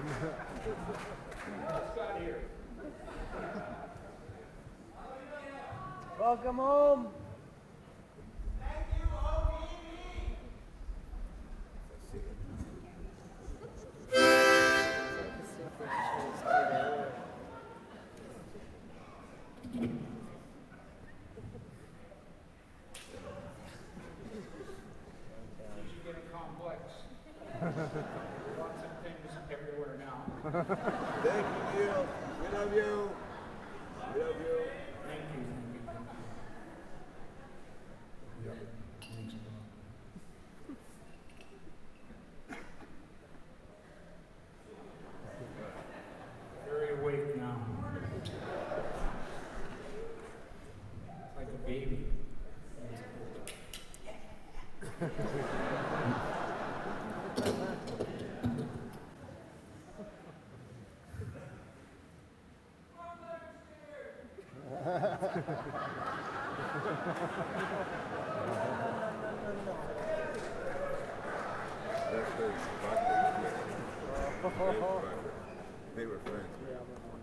Welcome home. Lots of things everywhere now. Thank you, Neil. We love you. We love you. Thank you. Very awake now. Like a baby. They were friends.